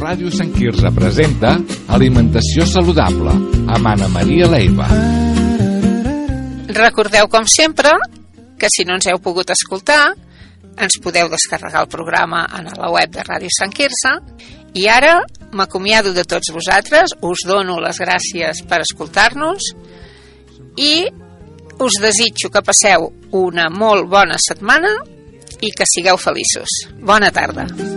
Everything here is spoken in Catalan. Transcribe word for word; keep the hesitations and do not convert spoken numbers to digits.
Ràdio Sant Quirze presenta Alimentació Saludable amb Anna Maria Leiva. Recordeu, com sempre, que si no ens heu pogut escoltar, ens podeu descarregar el programa a la web de Ràdio Sant Quirze. I ara m'acomiado de tots vosaltres, us dono les gràcies per escoltar-nos i us desitjo que passeu una molt bona setmana i que sigueu feliços. Bona tarda.